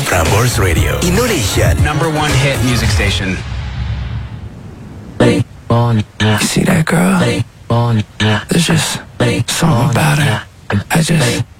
Prambors Radio, Indonesia #1 hit music station. You see that girl? There's just something about her. I just